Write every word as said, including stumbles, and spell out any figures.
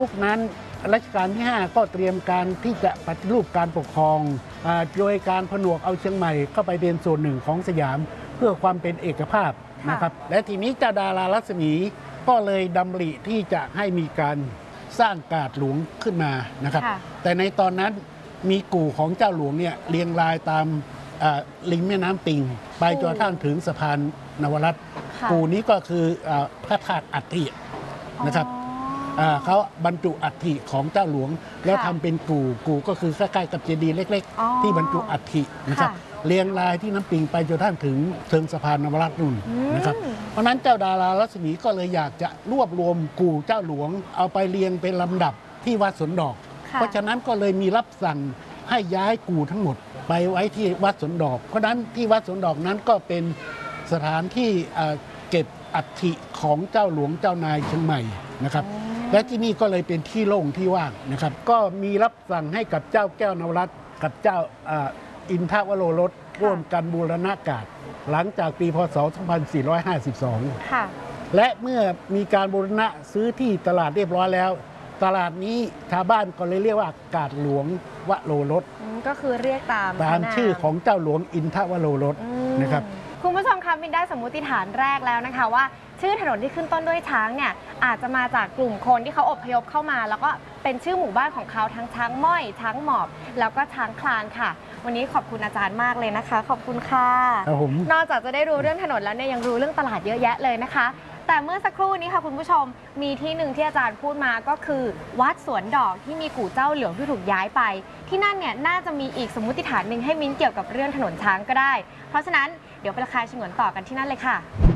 ยุคนั้นรัชกาลที่ห้าก็เตรียมการที่จะปฏิรูปการปกครองโดยการผนวกเอาเชียงใหม่เข้าไปเป็นส่วนหนึ่งของสยามเพื่อความเป็นเอกภาพนะครับและทีนี้เจ้าดารารัศมีก็เลยดำริที่จะให้มีการสร้างกาดหลวงขึ้นมานะครับแต่ในตอนนั้นมีกู่ของเจ้าหลวงเนี่ยเรียงรายตามริมแม่น้ำปิงไปจนกระทั่งถึงสะพานนวรัตน์กู่นี้ก็คือพระธาตุอัฐินะครับเขาบรรจุอัฐิของเจ้าหลวงแล้วทำเป็นกู่กู่ก็คือใกล้ๆกับเจดีย์เล็กๆที่บรรจุอัฐินะครับเรียงรายที่น้ำปิงไปจนกระทั่งถึงเชิงสะพานนวรัตน์นู่นนะครับเพราะนั้นเจ้าดารารัศมีก็เลยอยากจะรวบรวมกู่เจ้าหลวงเอาไปเรียงเป็นลำดับที่วัดสวนดอกเพราะฉะนั้นก็เลยมีรับสั่งให้ย้ายกู่ทั้งหมดไปไว้ที่วัดสวนดอกเพราะนั้นที่วัดสวนดอกนั้นก็เป็นสถานที่เก็บอัฐิของเจ้าหลวงเจ้านายเชียงใหม่นะครับและที่นี่ก็เลยเป็นที่โล่งที่ว่างนะครับก็มีรับสั่งให้กับเจ้าแก้วนวรัตน์กับเจ้าอินทวโรรสร่วมกันบูรณะกาดหลังจากปีพ.ศ. สองพันสี่ร้อยห้าสิบสองและเมื่อมีการบูรณะซื้อที่ตลาดเรียบร้อยแล้วตลาดนี้ชาวบ้านก็เลยเรียกว่ากาดหลวงวโรรสก็คือเรียกตามตามชื่อของเจ้าหลวงอินทวโรรสนะครับคุณผู้ชมคะมินได้สมมุติฐานแรกแล้วนะคะว่าชื่อถนนที่ขึ้นต้นด้วยช้างเนี่ยอาจจะมาจากกลุ่มคนที่เขาอพยพเข้ามาแล้วก็เป็นชื่อหมู่บ้านของเขาทั้งช้างม้อยช้างหมอบแล้วก็ช้างคลานค่ะวันนี้ขอบคุณอาจารย์มากเลยนะคะขอบคุณค่ะนอกจากจะได้รู้เรื่องถนนแล้วเนี่ยยังรู้เรื่องตลาดเยอะแยะเลยนะคะแต่เมื่อสักครู่นี้ค่ะคุณผู้ชมมีที่หนึ่งที่อาจารย์พูดมาก็คือวัดสวนดอกที่มีกู่เจ้าเหลืองที่ถูกย้ายไปที่นั่นเนี่ยน่าจะมีอีกสมมุติฐานหนึ่งให้มิ้นเกี่ยวกับเรื่องถนนช้างก็ได้เพราะฉะนั้นเดี๋ยวไปราคาฉงนต่อกันที่นั่นเลยค่ะ